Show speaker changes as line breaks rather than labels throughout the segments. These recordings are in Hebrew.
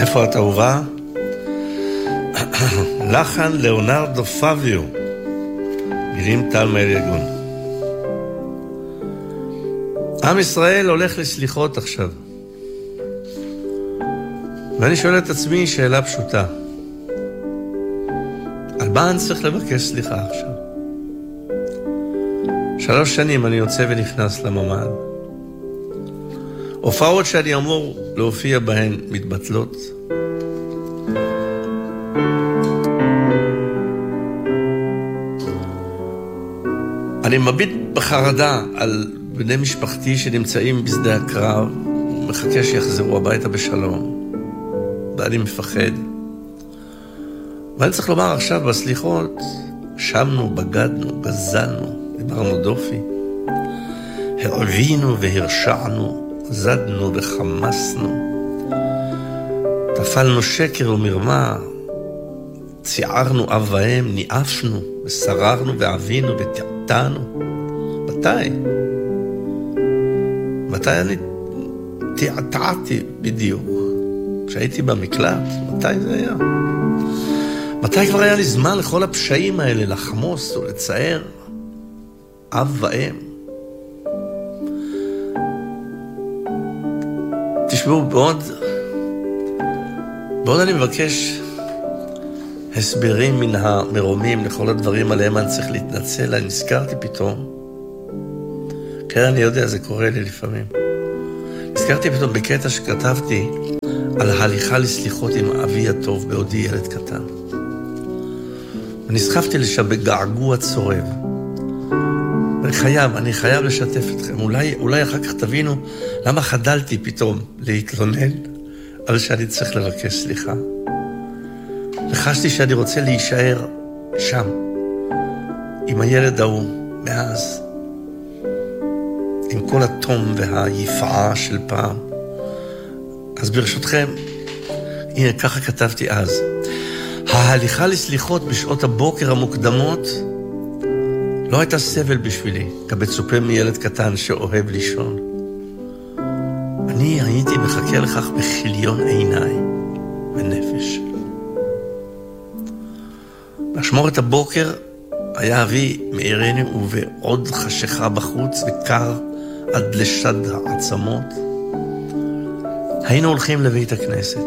איפה את אהובה? לחן ליאונרדו פאביו, מילים טל מאל יגון. עם ישראל הולך לסליחות עכשיו, ואני שואל את עצמי שאלה פשוטה, על מה אני צריך לבקש סליחה עכשיו? 3 שנים אני יוצא ונכנס לממ"ד, הופעות שאני אמור להופיע בהן מתבטלות, אני מביט בחרדה על בני משפחתי שנמצאים בשדה הקרב, ומחכה שיחזרו הביתה בשלום, ואני מפחד. ואני צריך לומר עכשיו בסליחות, שמנו, בגדנו, גזלנו, דיברנו דופי, הרבינו והרשענו, זדנו וחמסנו, תפלנו שקר ומרמה, ציערנו אב ואם, ניאפנו ושררנו ועבינו ותעתנו. מתי אני תעתעתי בדיוק? כשהייתי במקלט? מתי זה היה? מתי כבר היה לי זמן לכל הפשעים האלה, לחמוס ולצייר אב ואם? תשמעו, בעוד אני מבקש הסברים מן המרומים לכל הדברים עליהם אני צריך להתנצל, אני נזכרתי פתאום, כן, אני יודע, זה קורה לי לפעמים, נזכרתי פתאום בקטע שכתבתי על ההליכה לסליחות עם אבי הטוב בעודי ילד קטן, ונסחפתי לשם בגעגוע צורב, אני חייב לשתף אתכם, אולי אחר כך תבינו למה חדלתי פתאום להתלונן על שאני צריך לבקש סליחה. וחשתי שאני רוצה להישאר שם, עם הילד ההוא, מאז, עם כל התום והיפעה של פעם. אז ברשותכם, הנה, ככה כתבתי אז. ההליכה לסליחות בשעות הבוקר המוקדמות לא הייתה סבל בשבילי, כמצופה מילד קטן שאוהב לישון. אני הייתי מחכה לכך בכיליון עיניי ונפש. באשמורת הבוקר היה אבי מאירני ובעוד חשיכה בחוץ וקר עד לשד העצמות. היינו הולכים לבית הכנסת.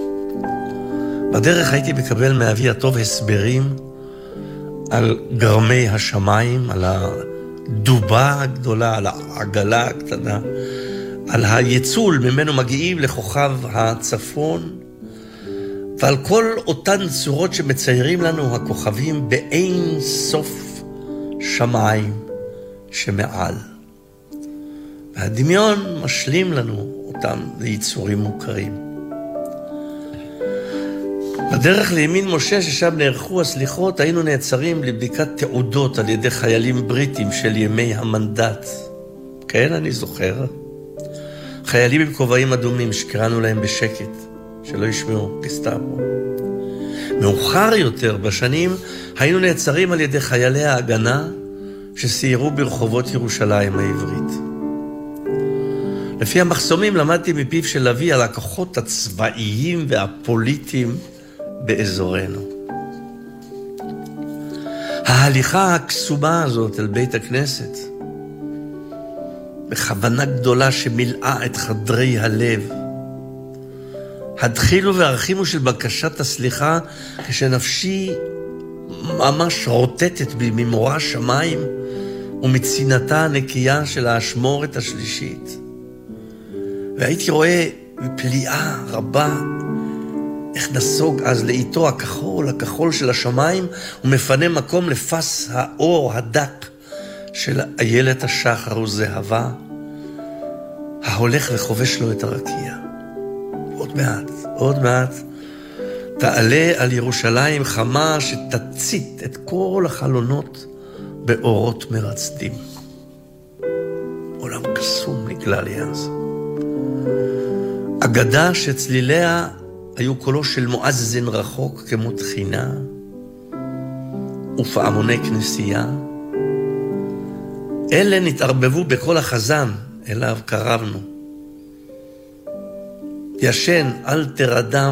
בדרך הייתי מקבל מאבי הטוב הסברים על גרמי השמיים, על הדובה הגדולה, על העגלה הקטנה, על היצול ממנו מגיעים לכוכב הצפון, ועל כל אותן צורות שמציירים לנו הכוכבים באין סוף שמיים שמעל. והדמיון משלים לנו אותם ליצורים מוכרים. בדרך לימין משה ששם נערכו הסליחות, היינו נעצרים לבדיקת תעודות על ידי חיילים בריטים של ימי המנדט. כן, אני זוכר. חיילים עם כובעים אדומים שקראנו להם בשקט, שלא ישמעו, גסטאפו. מאוחר יותר בשנים היינו נעצרים על ידי חיילי ההגנה שסיירו ברחובות ירושלים העברית. לפי המחסומים למדתי מפיו של אבי על הכוחות הצבאיים והפוליטיים באזורנו. ההליכה הקסומה הזאת אל בית הכנסת, בכוונה גדולה שמילאה את חדרי הלב, הדחילו והרחימו של בקשת הסליחה, כשנפשי ממש רוטטת בי ממורא שמיים ומצינתה הנקייה של האשמורת השלישית. והייתי רואה בפליאה רבה איך נסוג אז לאיתו הכחול של השמיים, ומפנה מקום לפס האור הדק של איילת השחר וזהבה, ההולך וחובש לו את הרקיע. עוד מעט, תעלה על ירושלים חמה שתצית את כל החלונות באורות מרצדים. עולם קסום נגלה לי אז. אגדה שצליליה היו קולו של מואזין רחוק כמו תחינה, ופעמוני כנסייה. אלה נתערבבו בכל החזן אליו קרבנו. ישן, אל תרדם,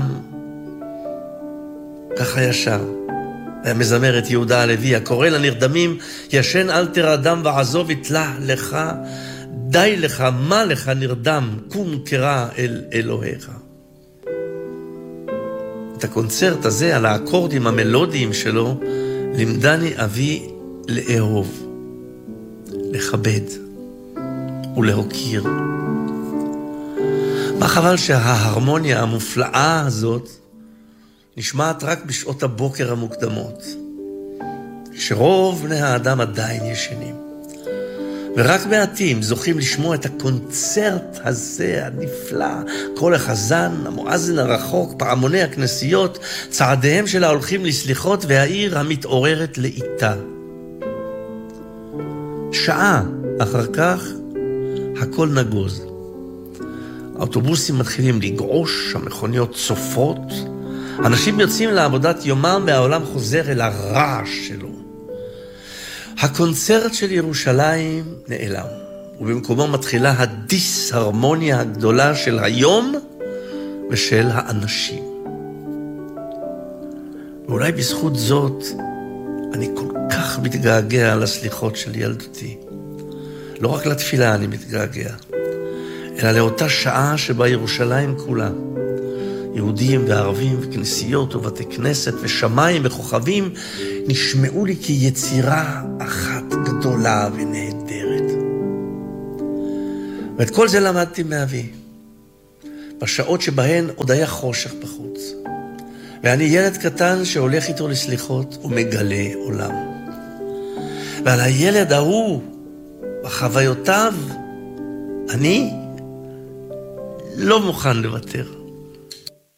ככה ישר. היה מזמר את יהודה הלוי, הקורא לנרדמים, ישן אל תרדם ועזוב יתלה לך, די לך, מה לך נרדם, קום קרא אל אלוהיך. את הקונצרט הזה, על האקורדים המלודיים שלו, לימדני אבי לאהוב, לכבד ולהוקיר. מה חבל שההרמוניה המופלאה הזאת נשמעת רק בשעות הבוקר המוקדמות, כשרוב בני האדם עדיין ישנים. ורק מעטים זוכים לשמוע את הקונצרט הזה הנפלא, קול החזן, המואזין הרחוק, פעמוני הכנסיות, צעדיהם של ההולכים לסליחות והעיר המתעוררת לאיתה. שעה אחר כך הכל נגוז. האוטובוסים מתחילים לגעוש, המכוניות צופות, אנשים יוצאים לעבודת יומם והעולם חוזר אל הרעש שלו. הקונצרט של ירושלים נעלם, ובמקומו מתחילה הדיסהרמוניה הגדולה של היום ושל האנשים. ואולי בזכות זאת אני כל כך מתגעגע לסליחות של ילדותי. לא רק לתפילה אני מתגעגע, אלא לאותה שעה שבה ירושלים כולה, יהודים וערבים וכנסיות ובתי כנסת ושמיים וכוכבים, נשמעו לי כיצירה אחת גדולה ונהדרת. ואת כל זה למדתי מאבי, בשעות שבהן עוד היה חושך בחוץ. ואני ילד קטן שהולך איתו לסליחות ומגלה עולם. ועל הילד ההוא, בחוויותיו, אני לא מוכן לוותר.